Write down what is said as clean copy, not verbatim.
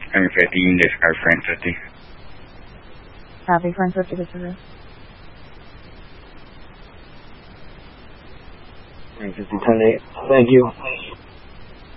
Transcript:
150 in discard frame 50. Copy, frame 50 disregard. Frame 50, 10-8. Thank you.